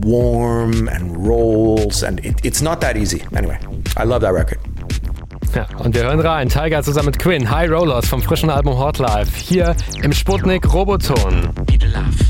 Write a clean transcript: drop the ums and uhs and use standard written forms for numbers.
warm and rolls and it's not that easy. Anyway, I love that record. Ja, und wir hören rein. Tyga zusammen mit Quinn, High Rollers vom frischen Album Hot Life. Hier im Sputnik Roboton. Need love.